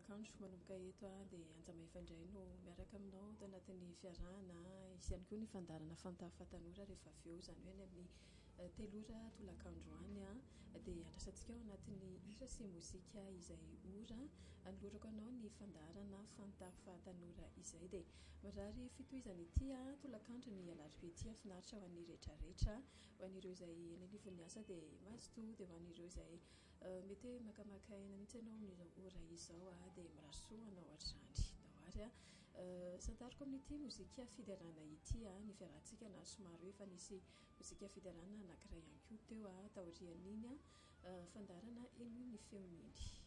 tolakandro manomboka eto dia anjama ifandray no miaraka aminao tao anatin'ny fiarahana isy ihany koa ny fandarana fantafa tanora rehefa avy eo izany hoe ny amin'ny telora tolakandro any dia andrasantsika ao anatin'ny hira sy mozika izay ora anolorako anao ny fandarana fantafa tanora izay dia marary fitohizana ity tolakandro ny alarobia ity finaritra ho an'ny rehetrarehetra ho an'ireo izay eny anivon'ny asa dia mazotoa dia ho an'ireo izay mety makamaka aina mihitsy ianao amin'izao ora izao dia mirasoa anao hatrany dahoary santariko amin'ity mozika fiderana ity ny fiarahantsika na somary hoe efa nisy mozika fiderana anankiray ihany koa teo taorian'iny fandarana eno ny feon'iny